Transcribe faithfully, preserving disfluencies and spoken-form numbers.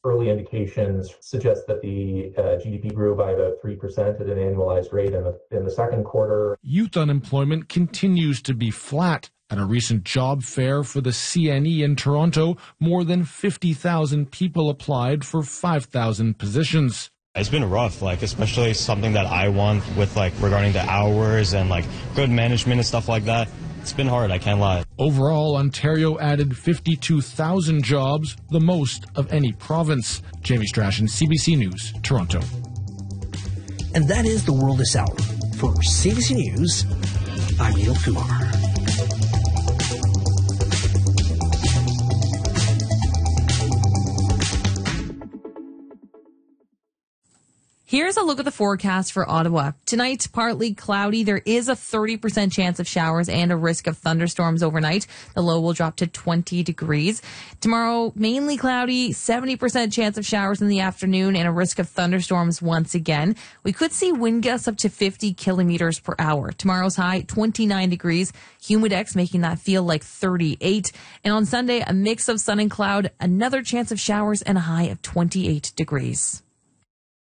early indications suggest that the uh, G D P grew by about three percent at an annualized rate in the, in the second quarter. Youth unemployment continues to be flat. At a recent job fair for the C N E in Toronto, more than fifty thousand people applied for five thousand positions. It's been rough, like especially something that I want with like regarding the hours and like good management and stuff like that. It's been hard, I can't lie. Overall, Ontario added fifty-two thousand jobs, the most of any province. Jamie Strachan, C B C News, Toronto. And that is the world this hour. For C B C News, I'm Neil Kumar. Here's a look at the forecast for Ottawa. Tonight, partly cloudy. There is a thirty percent chance of showers and a risk of thunderstorms overnight. The low will drop to twenty degrees. Tomorrow, mainly cloudy, seventy percent chance of showers in the afternoon and a risk of thunderstorms once again. We could see wind gusts up to fifty kilometers per hour. Tomorrow's high, twenty-nine degrees. Humidex making that feel like thirty-eight. And on Sunday, a mix of sun and cloud, another chance of showers and a high of twenty-eight degrees.